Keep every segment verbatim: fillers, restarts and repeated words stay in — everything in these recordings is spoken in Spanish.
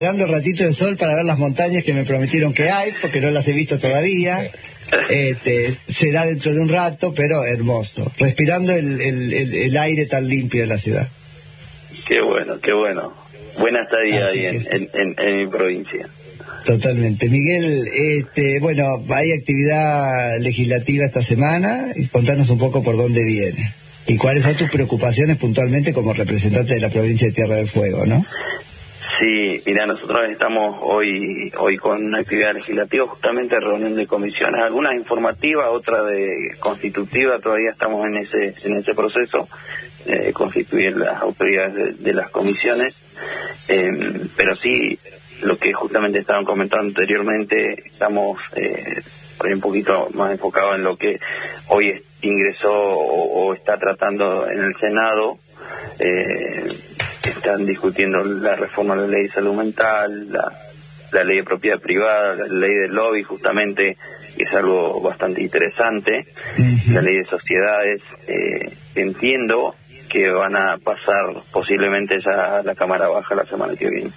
Dando el ratito de sol para ver las montañas que me prometieron que hay, porque no las he visto todavía. Este, se da dentro de un rato, pero hermoso. Respirando el, el, el, el aire tan limpio de la ciudad. Qué bueno, qué bueno. Buena estadía ahí en, sí. en, en, en mi provincia. Totalmente. Miguel, este, bueno, hay actividad legislativa esta semana, y contanos un poco por dónde viene. Y cuáles son tus preocupaciones puntualmente como representante de la provincia de Tierra del Fuego, ¿no? Sí, mira, nosotros estamos hoy hoy con una actividad legislativa, justamente reunión de comisiones, algunas informativas, otra de constitutiva, todavía estamos en ese en ese proceso, eh, constituir las autoridades de, de las comisiones, eh, pero sí, lo que justamente estaban comentando anteriormente, estamos eh, por ahí un poquito más enfocados en lo que hoy ingresó o, o está tratando en el Senado. Eh, están discutiendo la reforma de la ley de salud mental, la, la ley de propiedad privada, la ley del lobby, justamente, que es algo bastante interesante, uh-huh. La ley de sociedades. Eh, entiendo que van a pasar posiblemente ya a la Cámara Baja la semana que viene.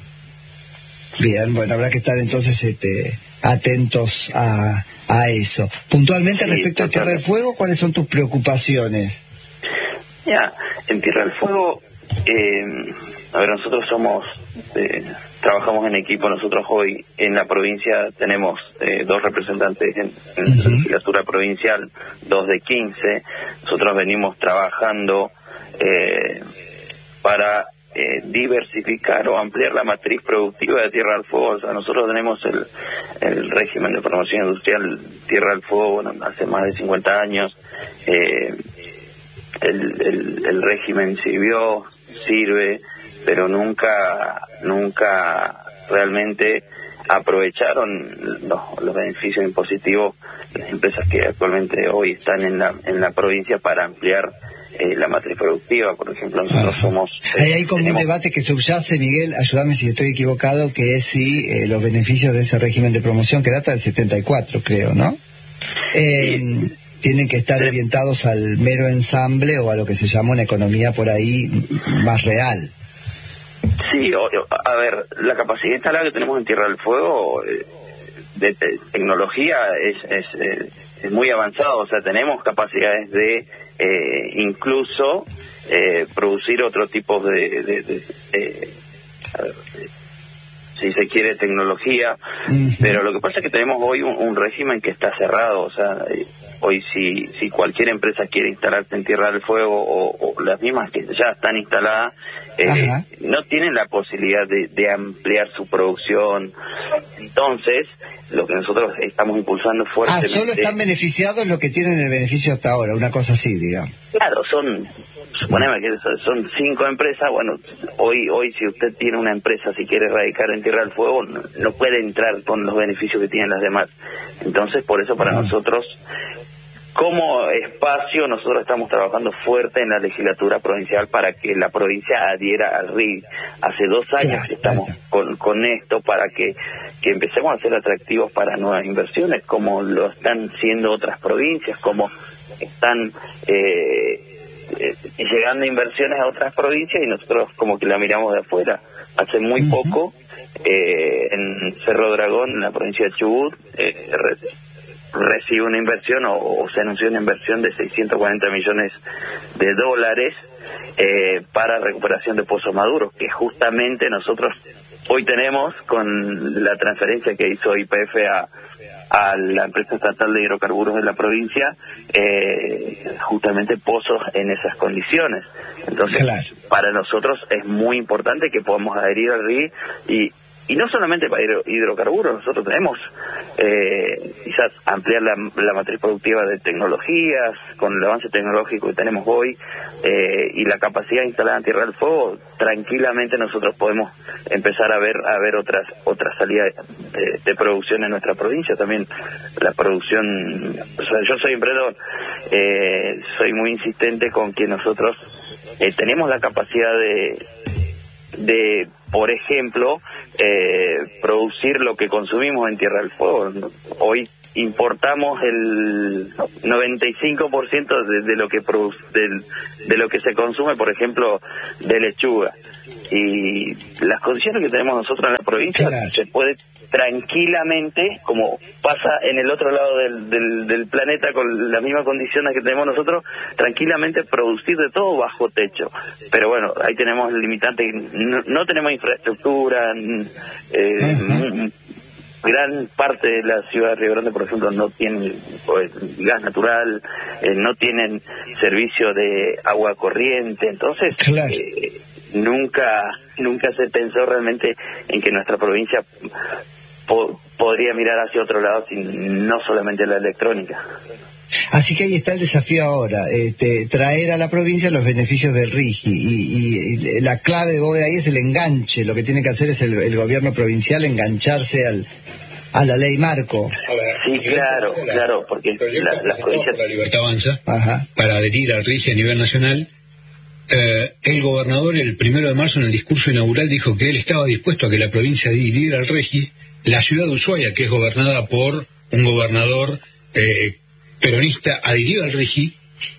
Bien, bueno, habrá que estar entonces este, atentos a, a eso. Puntualmente, sí, respecto a Tierra del Fuego, ¿cuáles son tus preocupaciones? Ya, en Tierra del Fuego, eh, a ver, nosotros somos, eh, trabajamos en equipo. Nosotros hoy en la provincia tenemos eh, dos representantes en, en uh-huh. la legislatura provincial, dos de quince. Nosotros venimos trabajando eh, para eh, diversificar o ampliar la matriz productiva de Tierra del Fuego. O sea, nosotros tenemos el, el régimen de promoción industrial Tierra del Fuego, bueno, hace más de cincuenta años. Eh, El, el, el régimen sirvió, sirve, pero nunca nunca realmente aprovecharon los, los beneficios impositivos las empresas que actualmente hoy están en la en la provincia para ampliar eh, la matriz productiva. Por ejemplo, nosotros Ajá. somos... Eh, hay, hay como tenemos... un debate que subyace, Miguel, ayúdame si estoy equivocado, que es si eh, los beneficios de ese régimen de promoción, que data del setenta y cuatro, creo, ¿no? Eh, sí. Tienen que estar orientados al mero ensamble o a lo que se llama una economía por ahí más real. Sí, a ver, la capacidad instalada que tenemos en Tierra del Fuego de tecnología es, es, es muy avanzada. O sea, tenemos capacidades de eh, incluso eh, producir otro tipo de, de, de, de a ver, de si se quiere, tecnología, uh-huh. Pero lo que pasa es que tenemos hoy un, un régimen que está cerrado. O sea, eh, hoy si si cualquier empresa quiere instalarse en Tierra del Fuego o, o las mismas que ya están instaladas, eh, no tienen la posibilidad de, de ampliar su producción. Entonces, lo que nosotros estamos impulsando fuertemente... Ah, solo están beneficiados los que tienen el beneficio hasta ahora, una cosa así, digamos. Claro, son... Suponemos que son cinco empresas. Bueno, hoy hoy si usted tiene una empresa, si quiere radicar en Tierra del Fuego, no, no puede entrar con los beneficios que tienen las demás. Entonces, por eso para uh-huh. nosotros, como espacio, nosotros estamos trabajando fuerte en la legislatura provincial para que la provincia adhiera al R I I. Hace dos años claro, que estamos claro. con, con esto para que, que empecemos a ser atractivos para nuevas inversiones, como lo están siendo otras provincias, como están... Eh, Eh, llegando inversiones a otras provincias y nosotros como que la miramos de afuera. Hace muy uh-huh. poco eh, en Cerro Dragón, en la provincia de Chubut, eh, re, recibe una inversión o, o se anunció una inversión de seiscientos cuarenta millones de dólares eh, para recuperación de pozos maduros, que justamente nosotros hoy tenemos con la transferencia que hizo Y P F a a la empresa estatal de hidrocarburos de la provincia, eh, justamente pozos en esas condiciones. Entonces, claro. para nosotros es muy importante que podamos adherir al R I I y, y no solamente para hidrocarburos, nosotros tenemos eh, quizás ampliar la, la matriz productiva de tecnologías, con el avance tecnológico que tenemos hoy eh, y la capacidad instalada en Tierra del Fuego, tranquilamente nosotros podemos empezar a ver a ver otras otras salidas de, de producción en nuestra provincia. También la producción, o sea, yo soy emprendedor, eh, soy muy insistente con que nosotros eh, tenemos la capacidad de de, por ejemplo, eh, producir lo que consumimos en Tierra del Fuego. Hoy importamos el noventa y cinco por ciento de, de lo que produce, de, de lo que se consume, por ejemplo, de lechuga. y las condiciones que tenemos nosotros en la provincia, claro, se puede tranquilamente, como pasa en el otro lado del, del, del planeta con las mismas condiciones que tenemos nosotros, tranquilamente producir de todo bajo techo. Pero bueno, ahí tenemos el limitante, no, no tenemos infraestructura, eh, uh-huh. gran parte de la ciudad de Río Grande, por ejemplo, no tienen pues, gas natural, eh, no tienen servicio de agua corriente, entonces claro. eh, nunca nunca se pensó realmente en que nuestra provincia po- podría mirar hacia otro lado, sin no solamente la electrónica. Así que ahí está el desafío ahora, este, traer a la provincia los beneficios del RIGI, y, y, y la clave de ahí es el enganche. Lo que tiene que hacer es el, el gobierno provincial engancharse al a la ley marco. Sí, claro, claro, porque la, las provincias... La Libertad Avanza, Ajá. para adherir al RIGI a nivel nacional. Eh, el gobernador el primero de marzo en el discurso inaugural dijo que él estaba dispuesto a que la provincia adhiriera al RIGI. La ciudad de Ushuaia, que es gobernada por un gobernador eh, peronista, adhirió al RIGI,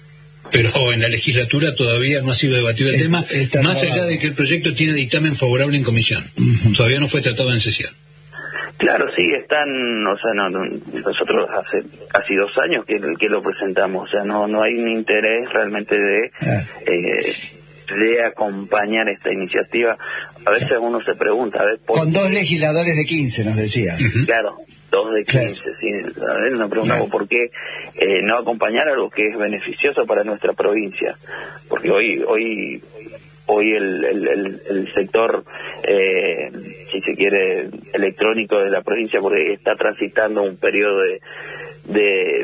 pero en la legislatura todavía no ha sido debatido el es, tema, más allá de que el proyecto tiene dictamen favorable en comisión. Uh-huh. Todavía no fue tratado en sesión. Claro, sí, están, o sea, no, no, nosotros hace casi dos años que, que lo presentamos, o sea, no no hay un interés realmente de ah. eh, de acompañar esta iniciativa. A veces uno se pregunta, a ver, ¿por con qué? Dos legisladores de quince, nos decías. Uh-huh. Claro, dos de quince, claro. sí. A ver, nos preguntamos claro. por qué eh, no acompañar algo que es beneficioso para nuestra provincia, porque hoy hoy hoy el, el, el, el sector, eh, si se quiere, electrónico de la provincia, porque está transitando un periodo de de,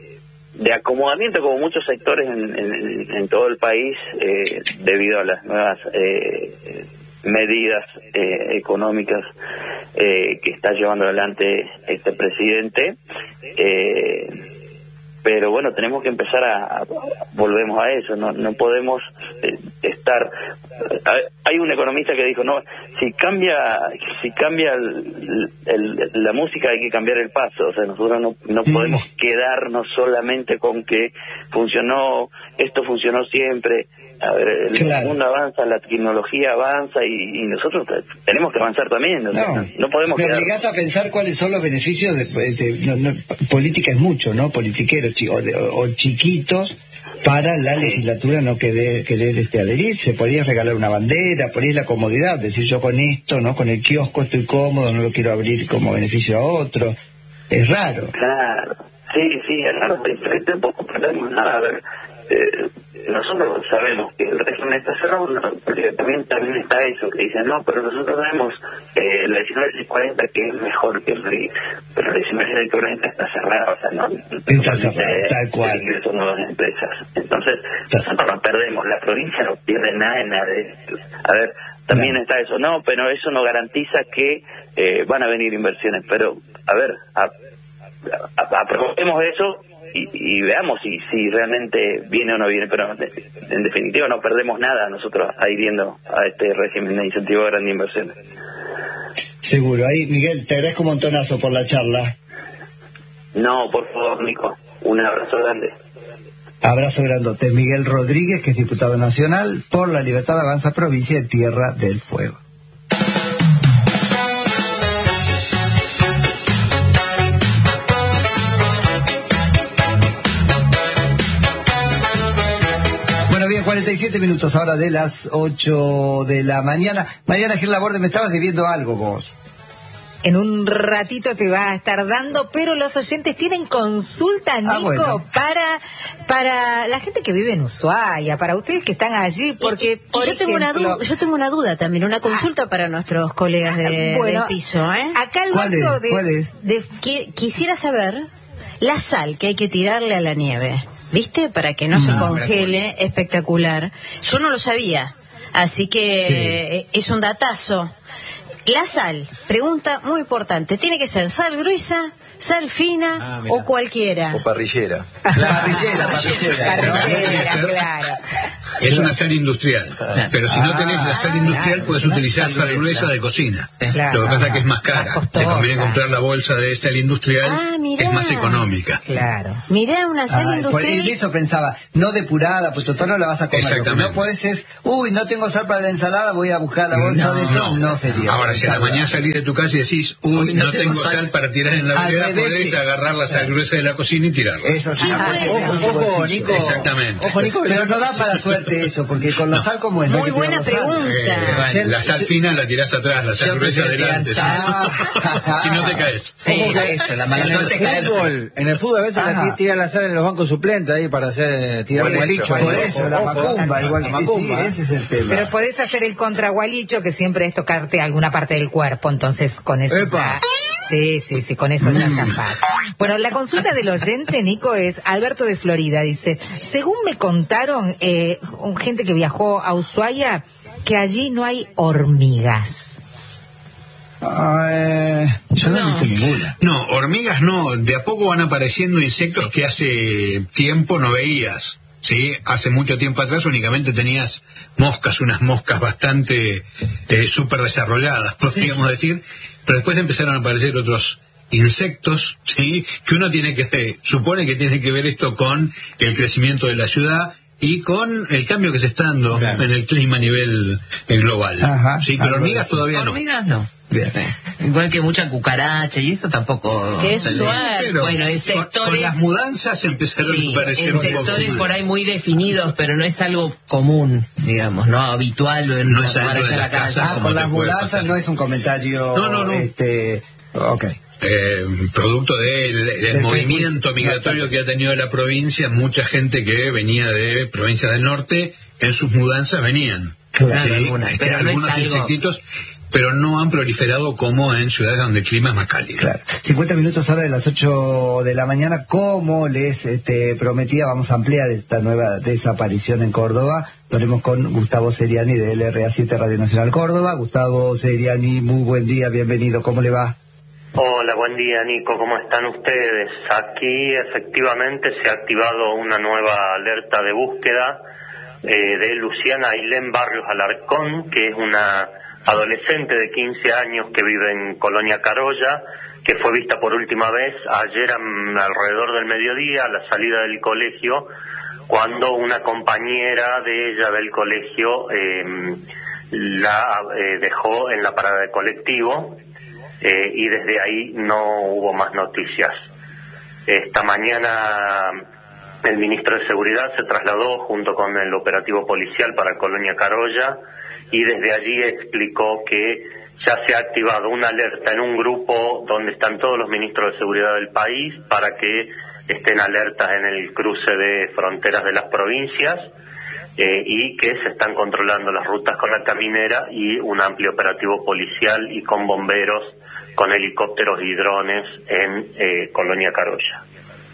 de acomodamiento, como muchos sectores en, en, en todo el país, eh, debido a las nuevas eh, medidas eh, económicas eh, que está llevando adelante este presidente. Eh, Pero bueno, tenemos que empezar a, a volvemos a eso, no no podemos eh, estar... A, hay un economista que dijo, no, si cambia si cambia el, el, la música hay que cambiar el paso, o sea, nosotros no, no mm. podemos quedarnos solamente con que funcionó, esto funcionó siempre. A ver, el claro. mundo avanza, la tecnología avanza y, y nosotros tenemos que avanzar también. No, no, no podemos me quedar... obligás a pensar cuáles son los beneficios de, de, de no, no, política es mucho, ¿no? Politiqueros chi, o, de, o chiquitos para la legislatura no querer, querer este, adherirse. Podrías regalar una bandera, podrías la comodidad, decir yo con esto, ¿no? Con el kiosco estoy cómodo, no lo quiero abrir como beneficio a otro. Es raro. Claro, sí, sí, es raro, pero tampoco perdemos nada. A ver, eh, nosotros sabemos que el régimen está cerrado, no, porque también también está eso, que dicen, no, pero nosotros sabemos eh, la diecinueve cuarenta que es mejor que el RIGI, pero la diecinueve cuarenta está cerrada, o sea, no... Está cerrada, tal cual. Son nuevas empresas. Entonces, nosotros no perdemos, la provincia no pierde nada en nada de esto. A ver, también no. está eso, no, pero eso no garantiza que eh, van a venir inversiones, pero, a ver, aprobemos eso y, y veamos si, si realmente viene o no viene, pero en definitiva no perdemos nada nosotros adhiriendo a este régimen de incentivo a grandes inversiones. Seguro. Ahí, Miguel, te agradezco un montonazo por la charla. No, por favor, Nico, un abrazo grande. Abrazo grandote. Miguel Rodríguez, que es diputado nacional por la Libertad Avanza, provincia de Tierra del Fuego. cuarenta y siete minutos ahora de las ocho de la mañana. Mariana Gil Laborde, me estabas debiendo algo vos. En un ratito te va a estar dando, pero los oyentes tienen consulta, Nico, ah, bueno. para para la gente que vive en Ushuaia, para ustedes que están allí, porque y, y por yo ejemplo, tengo una duda, yo tengo una duda también, una consulta ah, para nuestros colegas de, bueno, del piso, ¿eh? Acá el ¿Cuál, es? de, ¿Cuál es? De, que, quisiera saber la sal que hay que tirarle a la nieve, ¿viste? Para que no, no se congele, espectacular. Yo no lo sabía, así que sí. es un datazo. La sal, pregunta muy importante, ¿tiene que ser sal gruesa, sal fina ah, o cualquiera? O parrillera. Parrillera, parrillera. Parrillera, claro. Es una sal industrial, pero si no tenés la sal industrial ah, puedes utilizar sal gruesa de cocina. Claro. Lo que pasa es que es más cara. Más te conviene comprar la bolsa de sal industrial, ah, es más económica. Claro. Mirá, una sal ah, industrial. Por eso pensaba, no depurada, pues total no la vas a comer. Lo que no podés es, uy, no tengo sal para la ensalada, voy a buscar la bolsa no, de sal. No, no sería. Ahora, si a la mañana salís de tu casa y decís, uy, no, no tengo sal. sal para tirar en la vereda, podés sí. agarrar la sal gruesa de la cocina y tirarla. Eso sí. Ah, ojo, ojo, Nico. Exactamente. Ojo, Nico, pero no da para suerte eso, porque con la sal como es. Muy no buena pregunta. Eh, la sal fina la tirás atrás, la sal gruesa adelante. Si no te caes. Sí, eso, la mala suerte es fútbol. En el fútbol a veces la tiran la sal en los bancos suplentes ahí para hacer tirar gualicho. Por eso, la macumba, igual que sí, ese es el tema. Pero podés hacer el contra gualicho, que siempre es tocarte alguna parte del cuerpo, entonces con eso ya... Sí, sí, sí, con eso ya zafás. Bueno, la consulta del oyente, Nico, es Alberto de Florida, dice, según me contaron, eh, gente que viajó a Ushuaia, que allí no hay hormigas. Uh, yo no, no he visto ninguna. No, hormigas no, de a poco van apareciendo insectos sí. que hace tiempo no veías. Sí, hace mucho tiempo atrás únicamente tenías moscas, unas moscas bastante eh, súper desarrolladas, podríamos sí. decir, pero después empezaron a aparecer otros insectos, sí, que uno tiene que, eh, supone que tiene que ver esto con el crecimiento de la ciudad y con el cambio que se está dando claro. en el clima a nivel eh, global. Ajá, sí, pero hormigas todavía no. Hormigas no. Bien. Igual que mucha cucaracha y eso tampoco. Qué suave. Bueno, en sectores. Con, con las mudanzas empezaron sí, a aparecer en un sectores poco por ahí muy definidos, pero no es algo común, digamos, no habitual. En no es algo de la casa. Ah, con las mudanzas no es un comentario. No, no, no. Este, ok. Eh, producto del, del, del movimiento migratorio que ha tenido la provincia, mucha gente que venía de provincias del norte, en sus mudanzas venían. Claro, sí, algunas, este, pero algunos no es algo... insectitos, pero no han proliferado como en ciudades donde el clima es más cálido. Claro. cincuenta minutos ahora de las ocho de la mañana. Como les este, prometía, vamos a ampliar esta nueva desaparición en Córdoba. Lo haremos con Gustavo Seriani de L R A siete Radio Nacional Córdoba. Gustavo Seriani, muy buen día, bienvenido, ¿cómo le va? Hola, buen día, Nico, ¿cómo están ustedes? Aquí efectivamente se ha activado una nueva alerta de búsqueda eh, de Luciana Ailén Barrios Alarcón, que es una adolescente de quince años que vive en Colonia Carolla, que fue vista por última vez ayer a, alrededor del mediodía, a la salida del colegio, cuando una compañera de ella del colegio eh, la eh, dejó en la parada de colectivo. Eh, y desde ahí no hubo más noticias. Esta mañana el ministro de Seguridad se trasladó junto con el operativo policial para Colonia Carolla y desde allí explicó que ya se ha activado una alerta en un grupo donde están todos los ministros de Seguridad del país para que estén alertas en el cruce de fronteras de las provincias eh, y que se están controlando las rutas con la caminera y un amplio operativo policial y con bomberos, con helicópteros y drones en eh, Colonia Carolla.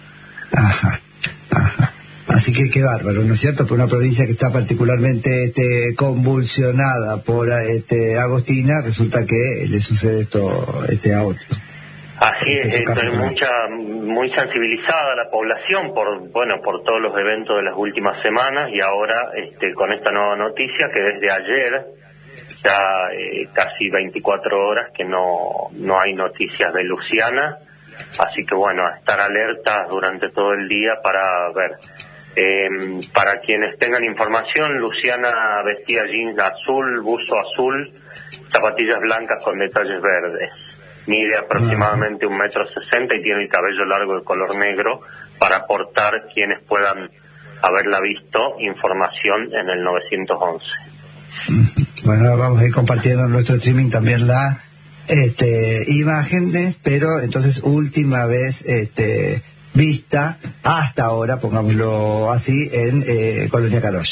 Ajá, ajá. Así que qué bárbaro, ¿no es cierto? Por una provincia que está particularmente este, convulsionada por este, Agostina, resulta que le sucede esto este, a otro. Así es, este es mucha, muy sensibilizada la población por, bueno, por todos los eventos de las últimas semanas y ahora este, con esta nueva noticia que desde ayer ya eh, casi veinticuatro horas que no no hay noticias de Luciana, así que bueno, a estar alertas durante todo el día para ver. Eh, para quienes tengan información, Luciana vestía jeans azul, buzo azul, zapatillas blancas con detalles verdes. Mide aproximadamente un metro sesenta y tiene el cabello largo de color negro para aportar quienes puedan haberla visto información en el nueve once. Bueno, vamos a ir compartiendo en nuestro streaming también las este, imágenes, pero entonces última vez este, vista hasta ahora, pongámoslo así, en eh, Colonia Carolla.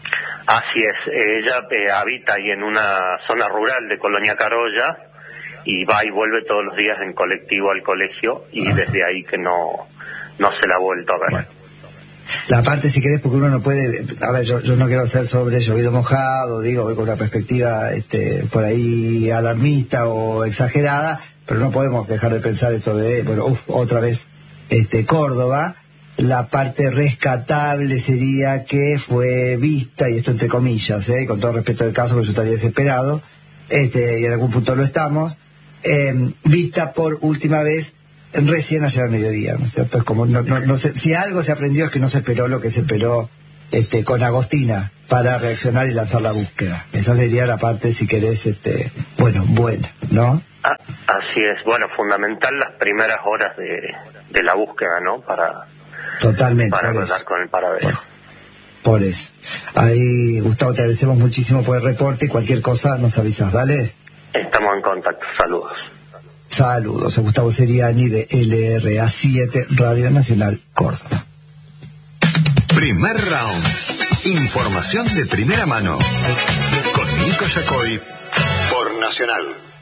Así es, ella eh, habita ahí en una zona rural de Colonia Carolla y va y vuelve todos los días en colectivo al colegio y ah. desde ahí que no, no se la ha vuelto a ver. Bueno. la parte, si querés, porque uno no puede, a ver, yo, yo no quiero ser sobre llovido mojado, digo, voy con una perspectiva este, por ahí alarmista o exagerada, pero no podemos dejar de pensar esto de, bueno, uff, otra vez, este, Córdoba. La parte rescatable sería que fue vista, y esto entre comillas, ¿eh? Con todo respeto del caso, porque yo estaría desesperado, este, y en algún punto lo estamos, eh, vista por última vez recién ayer al mediodía, ¿no es cierto? Es como, no, no, no sé, si algo se aprendió es que no se esperó lo que se esperó este, con Agostina para reaccionar y lanzar la búsqueda. Esa sería la parte, si querés, este, bueno, buena, ¿no? Ah, así es, bueno, fundamental las primeras horas de, de la búsqueda, ¿no? Para, Totalmente, para por contar eso. con el paradero. Por, por eso. Ahí, Gustavo, te agradecemos muchísimo por el reporte y cualquier cosa nos avisas, ¿dale? Estamos en contacto, saludos. Saludos a Gustavo Seriani de L R A siete, Radio Nacional Córdoba. Primer round. Información de primera mano. Con Nico Yacoy por Nacional.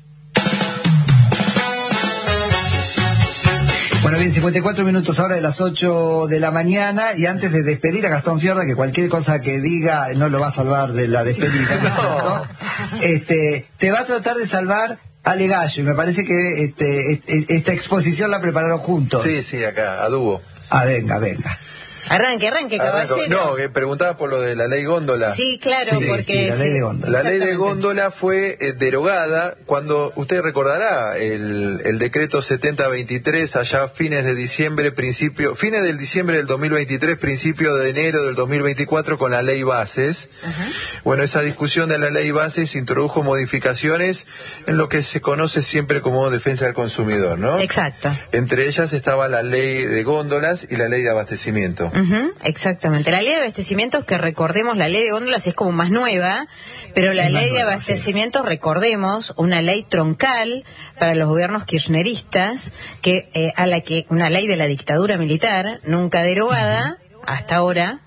Bueno, bien, cincuenta y cuatro minutos ahora de las ocho de la mañana, y antes de despedir a Gastón Fiorda, que cualquier cosa que diga no lo va a salvar de la despedida, ¿no es cierto? Este, te va a tratar de salvar Ale Gallo, y me parece que este, esta exposición la prepararon juntos. Sí, sí, acá, a dúo. Ah, venga, venga. Arranque, arranque, caballero. No, que preguntaba por lo de la ley góndola. Sí, claro, sí, porque... Sí, la ley de góndola. La ley de góndola fue eh, derogada cuando, usted recordará, el, el decreto setenta veintitrés, allá a fines de diciembre, principio, fines del diciembre del dos mil veintitrés, principio de enero del dos mil veinticuatro, con la ley bases. Uh-huh. Bueno, esa discusión de la ley bases introdujo modificaciones en lo que se conoce siempre como defensa del consumidor, ¿no? Exacto. Entre ellas estaba la ley de góndolas y la ley de abastecimiento. Uh-huh, exactamente. La ley de abastecimientos, que recordemos, la ley de góndolas es como más nueva, pero la es ley nueva, de abastecimientos, sí. Recordemos, una ley troncal para los gobiernos kirchneristas, que eh, a la que una ley de la dictadura militar, nunca derogada uh-huh. hasta ahora,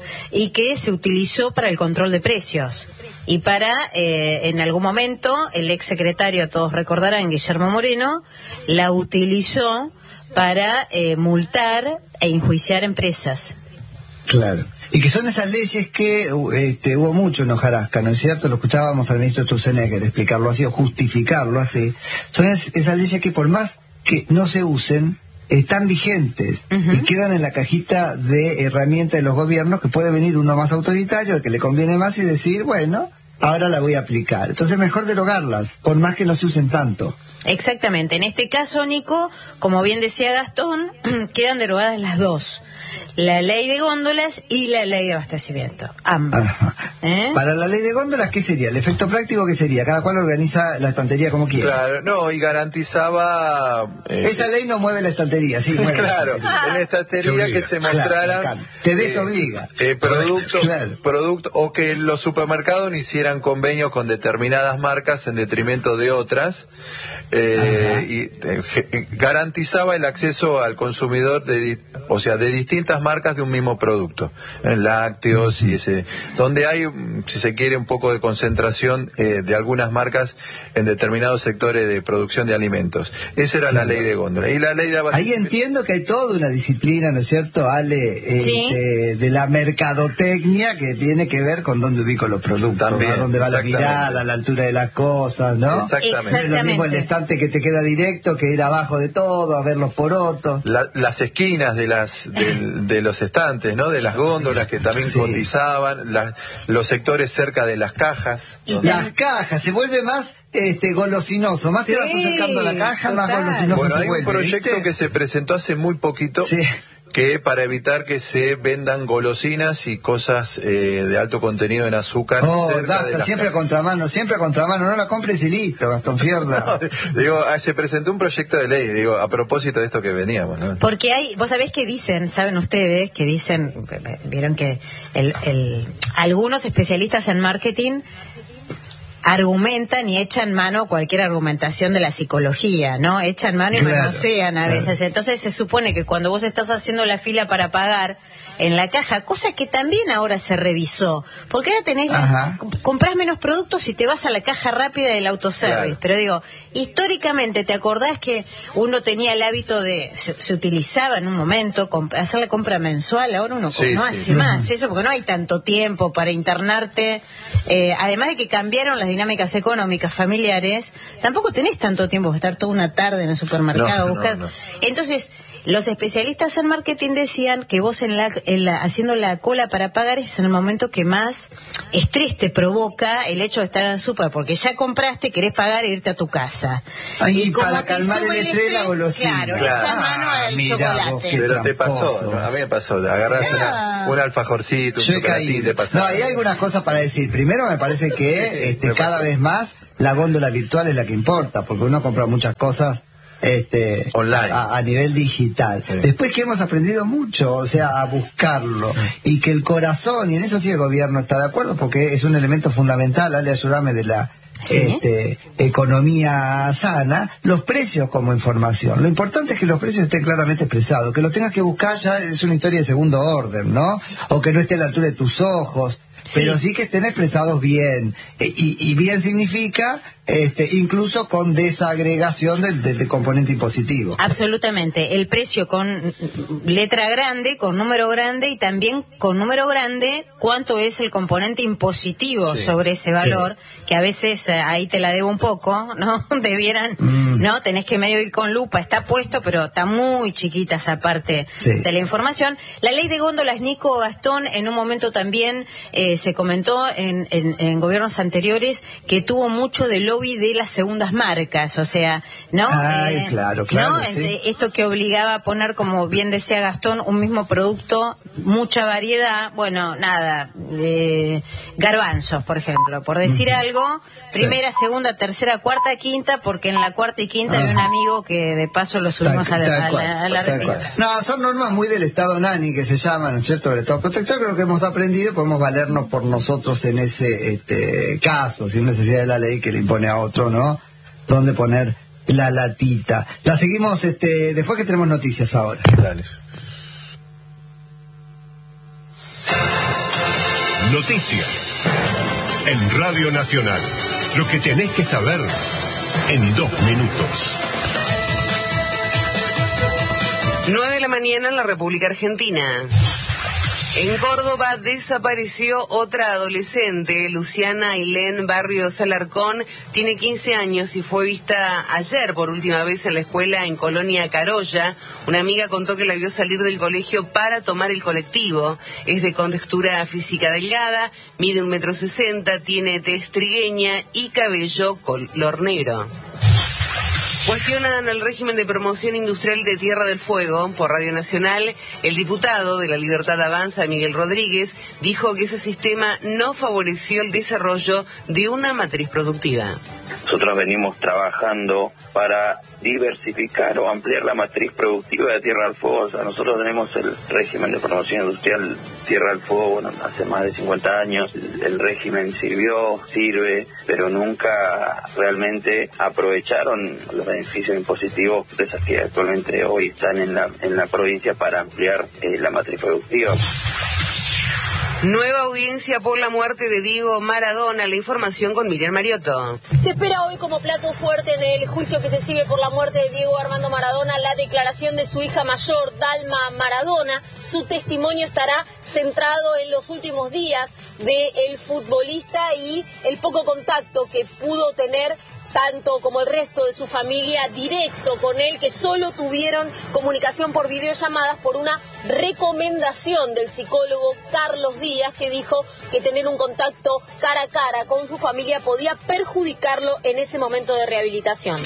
y que se utilizó para el control de precios. Y para, eh, en algún momento, el ex secretario, todos recordarán, Guillermo Moreno, la utilizó para eh, multar e enjuiciar empresas. Claro. Y que son esas leyes que este, hubo mucho en hojarasca, ¿no es cierto? Lo escuchábamos al ministro Sturzenegger explicarlo así o justificarlo así. Son es, esas leyes que por más que no se usen, están vigentes uh-huh. y quedan en la cajita de herramientas de los gobiernos, que puede venir uno más autoritario, el que le conviene más, y decir, bueno, ahora la voy a aplicar. Entonces mejor derogarlas, por más que no se usen tanto. Exactamente. En este caso, Nico, como bien decía Gastón, quedan derogadas las dos. La ley de góndolas y la ley de abastecimiento. Ambas. ¿Eh? Para la ley de góndolas, ¿qué sería? ¿El efecto práctico qué sería? Cada cual organiza la estantería como quiere. Claro, no, y garantizaba... Eh, Esa ley no mueve la estantería, sí, mueve claro, la estantería. En la estantería que se mostrara... Claro, te desobliga. Eh, eh, productos, claro. producto, o que los supermercados no hicieran convenios con determinadas marcas en detrimento de otras. Eh, y eh, garantizaba el acceso al consumidor de, o sea, de distintas marcas de un mismo producto, en lácteos y ese, donde hay, si se quiere, un poco de concentración eh, de algunas marcas en determinados sectores de producción de alimentos. Esa era la ley de góndola. Y la ley de Ahí entiendo que hay toda una disciplina, ¿no es cierto, Ale, eh, sí. de, de la mercadotecnia, que tiene que ver con dónde ubico los productos, también, a dónde va la mirada, la altura de las cosas, ¿no? Exactamente. Exactamente. Lo mismo el estante que te queda directo que ir abajo de todo, a ver los porotos. La, las esquinas de las de, de los estantes, ¿no? De las góndolas que también sí. cotizaban, la, los sectores cerca de las cajas. Y las cajas, se vuelve más este golosinoso, más sí, te vas acercando a la caja, total. Más golosinoso bueno, se hay vuelve. Un proyecto ¿viste? Que se presentó hace muy poquito. Sí. Que para evitar que se vendan golosinas y cosas eh, de alto contenido en azúcar. Oh, basta, siempre a contramano, siempre a contramano, no la compres y listo, Gastón Fiorda. No, digo, se presentó un proyecto de ley, digo, a propósito de esto que veníamos, ¿no? Porque hay, vos sabés que dicen, saben ustedes, que dicen, vieron que el, el, algunos especialistas en marketing argumentan y echan mano a cualquier argumentación de la psicología, ¿no? Echan mano y claro, manosean a claro. veces. Entonces se supone que cuando vos estás haciendo la fila para pagar en la caja, cosa que también ahora se revisó, porque ahora tenés la, comprás menos productos y te vas a la caja rápida del autoservice. Claro. Pero digo, históricamente, ¿te acordás que uno tenía el hábito de, se, se utilizaba en un momento, comp- hacer la compra mensual? Ahora uno sí, no sí, hace sí. más eso, porque no hay tanto tiempo para internarte. Eh, además de que cambiaron las dinámicas económicas familiares, tampoco tenés tanto tiempo para estar toda una tarde en el supermercado. No, buscar. no, no. Entonces, los especialistas en marketing decían que vos en la, en la, haciendo la cola para pagar es en el momento que más estrés te provoca el hecho de estar en el súper, porque ya compraste, querés pagar e irte a tu casa. Ay, y para calmar el estrés, la golosina. Claro, Claro. echas mano al Ah, mirá, chocolate. vos, qué Pero te pasó, tramposo. ¿no? A mí me pasó, agarrás Ah. una, un alfajorcito, un Yo he chocolatín, caído. te pasás. No, hay algunas cosas para decir. Primero, me parece que este, me cada pasó. vez más la góndola virtual es la que importa, porque uno compra muchas cosas este online a, a nivel digital. Sí. Después que hemos aprendido mucho, o sea, a buscarlo, y que el corazón, y en eso sí el gobierno está de acuerdo, porque es un elemento fundamental, Ale, ayúdame, de la ¿Sí? este, economía sana, los precios como información. Lo importante es que los precios estén claramente expresados, que lo tengas que buscar ya es una historia de segundo orden, ¿no? O que no esté a la altura de tus ojos. Sí. Pero sí que estén expresados bien. E- Y, y bien significa este, incluso con desagregación del, del, del componente impositivo. Absolutamente. El precio con letra grande, con número grande, y también con número grande cuánto es el componente impositivo Sí. sobre ese valor, sí. que a veces eh, ahí te la debo un poco, ¿no? Debieran, Mm. ¿no? Tenés que medio ir con lupa, está puesto, pero está muy chiquita esa parte Sí. de la información. La ley de góndolas, Nico, Gastón, en un momento también eh, se comentó en, en, en gobiernos anteriores que tuvo mucho de lobby de las segundas marcas, o sea, ¿no? Ay, Eh, claro, claro, ¿no? sí. Eh, Esto que obligaba a poner, como bien decía Gastón, un mismo producto, mucha variedad, bueno, nada, eh, garbanzos, por ejemplo, por decir Ujú. algo, primera, Sí. segunda, tercera, cuarta, quinta, porque en la cuarta y quinta Ajá. hay un amigo que de paso lo subimos Tal- a la, tal a cual, la, a la tal repisa. cual. No, son normas muy del Estado Nani que se llaman, ¿no es cierto? Del Estado Protector. Creo que hemos aprendido, podemos valernos por nosotros en ese este, caso, sin necesidad de la ley que le impone a otro, ¿no? Dónde poner la latita. La seguimos este, después que tenemos noticias ahora. Dale. Noticias en Radio Nacional. Lo que tenés que saber en dos minutos. nueve de la mañana en la República Argentina. En Córdoba desapareció otra adolescente, Luciana Ailén Barrios Alarcón, tiene quince años y fue vista ayer por última vez en la escuela en Colonia Carolla. Una amiga contó que la vio salir del colegio para tomar el colectivo. Es de contextura física delgada, mide un metro sesenta, tiene tez trigueña y cabello color negro. Cuestionan el régimen de promoción industrial de Tierra del Fuego. Por Radio Nacional, el diputado de La Libertad Avanza, Miguel Rodríguez, dijo que ese sistema no favoreció el desarrollo de una matriz productiva. Nosotros venimos trabajando para diversificar o ampliar la matriz productiva de Tierra del Fuego. O sea, nosotros tenemos el régimen de promoción industrial Tierra del Fuego, bueno, hace más de cincuenta años. El régimen sirvió, sirve, pero nunca realmente aprovecharon los beneficios impositivos de esas que actualmente hoy están en la, en la provincia para ampliar eh, la matriz productiva. Nueva audiencia por la muerte de Diego Maradona. La información con Miriam Mariotto. Se espera hoy como plato fuerte en el juicio que se sigue por la muerte de Diego Armando Maradona la declaración de su hija mayor, Dalma Maradona. Su testimonio estará centrado en los últimos días del futbolista y el poco contacto que pudo tener tanto como el resto de su familia directo con él, que solo tuvieron comunicación por videollamadas por una recomendación del psicólogo Carlos Díaz, que dijo que tener un contacto cara a cara con su familia podía perjudicarlo en ese momento de rehabilitación.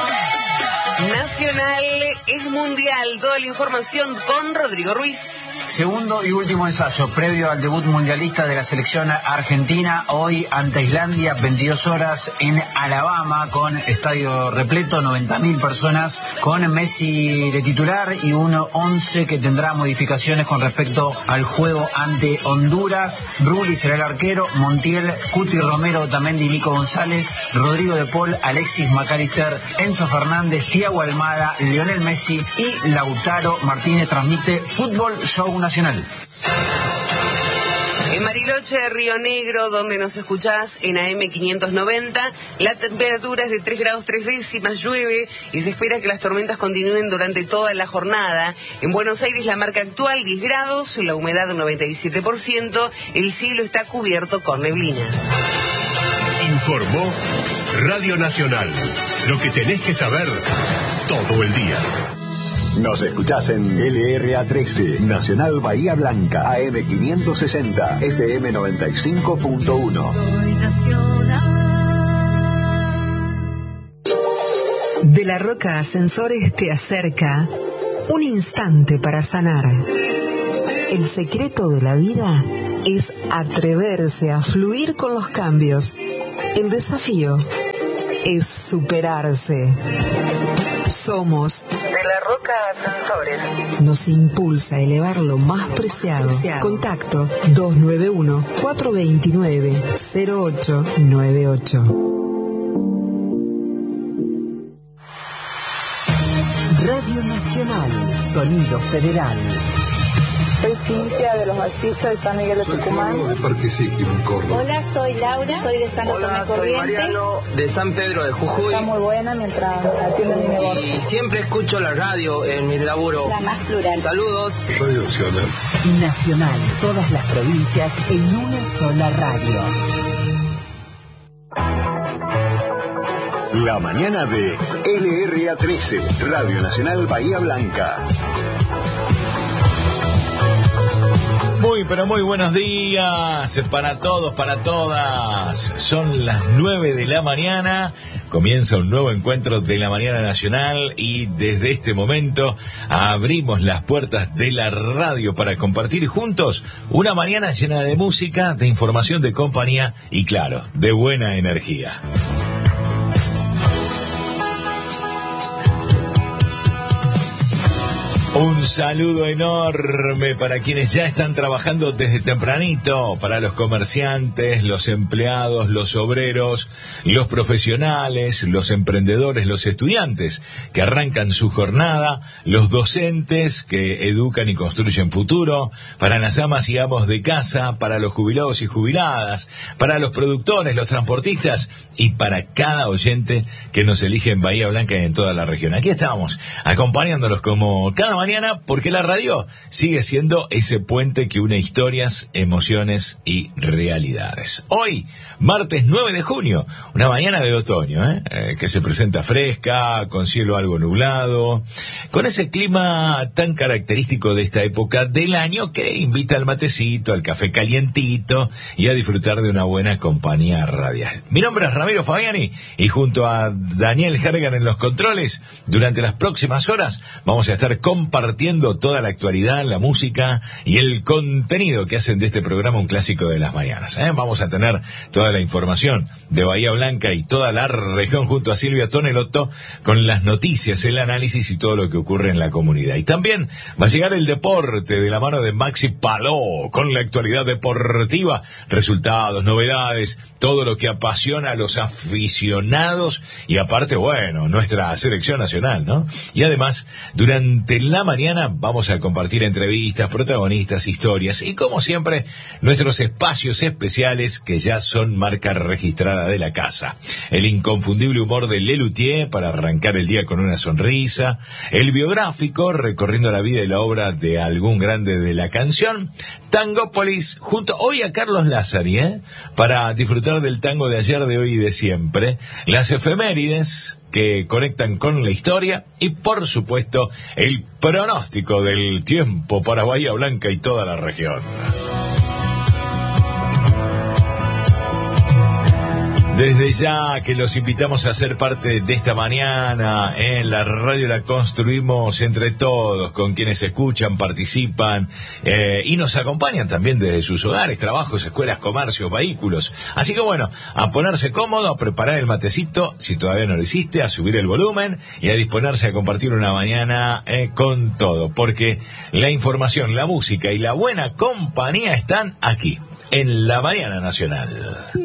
Nacional es mundial. Toda la información con Rodrigo Ruiz. segundo y último ensayo previo al debut mundialista de la selección argentina, hoy ante Islandia, veintidós horas en Alabama, con estadio repleto, noventa mil personas, con Messi de titular y un once que tendrá modificaciones con respecto al juego ante Honduras. Rulli será el arquero, Montiel, Cuti Romero, Otamendi, Nico González, Rodrigo de Paul, Alexis McAllister, Enzo Fernández, Thiago Almada, Lionel Messi y Lautaro Martínez. Transmite Fútbol Show Nacional. En Bariloche, Río Negro, donde nos escuchás en A M quinientos noventa, la temperatura es de tres grados tres décimas, llueve y se espera que las tormentas continúen durante toda la jornada. En Buenos Aires la marca actual diez grados, la humedad un noventa y siete por ciento, el cielo está cubierto con neblina. Informó Radio Nacional. Lo que tenés que saber todo el día. Nos escuchás en L R A trece, Nacional Bahía Blanca, A M quinientos sesenta, F M noventa y cinco punto uno. Soy nacional. De la Roca Ascensores te acerca un instante para sanar. El secreto de la vida es atreverse a fluir con los cambios. El desafío es superarse. Somos De la Roca Ascensores. Nos impulsa a elevar lo más preciado. Contacto dos nueve uno, cuatro dos nueve, cero ocho nueve ocho. Radio Nacional, Sonido Federal. Soy Cintia de los Bautizos de San Miguel de Tucumán. Soy de Parque Síquimo, en Córdoba. Hola, soy Laura, soy de San Tomé Corriente. De San Pedro de Jujuy. Está muy buena mientras atiendo mi negocio. Y siempre escucho la radio en mi laburo. La más plural. Saludos. Radio Nacional. Nacional, todas las provincias en una sola radio. La mañana de L R A trece, Radio Nacional Bahía Blanca. Muy, pero muy buenos días para todos, para todas. Son las nueve de la mañana, comienza un nuevo encuentro de la Mañana Nacional y desde este momento abrimos las puertas de la radio para compartir juntos una mañana llena de música, de información, de compañía y, claro, de buena energía. Un saludo enorme para quienes ya están trabajando desde tempranito, para los comerciantes, los empleados, los obreros, los profesionales, los emprendedores, los estudiantes que arrancan su jornada, los docentes que educan y construyen futuro, para las amas y amos de casa, para los jubilados y jubiladas, para los productores, los transportistas y para cada oyente que nos elige en Bahía Blanca y en toda la región. Aquí estamos, acompañándolos como cada mañana, porque la radio sigue siendo ese puente que une historias, emociones y realidades. Hoy, martes nueve de junio, una mañana de otoño, ¿eh? Eh, que se presenta fresca, con cielo algo nublado, con ese clima tan característico de esta época del año que invita al matecito, al café calientito y a disfrutar de una buena compañía radial. Mi nombre es Ramiro Fabiani y junto a Daniel Hergan en los controles, durante las próximas horas vamos a estar compartiendo compartiendo toda la actualidad, la música y el contenido que hacen de este programa un clásico de las mañanas, ¿eh? Vamos a tener toda la información de Bahía Blanca y toda la región junto a Silvia Tonelotto con las noticias, el análisis y todo lo que ocurre en la comunidad. Y también va a llegar el deporte de la mano de Maxi Paló con la actualidad deportiva, resultados, novedades, todo lo que apasiona a los aficionados y aparte, bueno, nuestra selección nacional, ¿no? Y además, durante la mañana vamos a compartir entrevistas, protagonistas, historias y, como siempre, nuestros espacios especiales que ya son marca registrada de la casa. El inconfundible humor de Lelutier para arrancar el día con una sonrisa, el biográfico recorriendo la vida y la obra de algún grande de la canción, Tangópolis junto hoy a Carlos Lázari, ¿eh? Para disfrutar del tango de ayer, de hoy y de siempre, las efemérides que conectan con la historia y, por supuesto, el pronóstico del tiempo para Bahía Blanca y toda la región. Desde ya que los invitamos a ser parte de esta mañana. En la radio la construimos entre todos, con quienes escuchan, participan eh, y nos acompañan también desde sus hogares, trabajos, escuelas, comercios, vehículos. Así que bueno, a ponerse cómodo, a preparar el matecito, si todavía no lo hiciste, a subir el volumen y a disponerse a compartir una mañana eh, con todo. Porque la información, la música y la buena compañía están aquí, en la Mañana Nacional.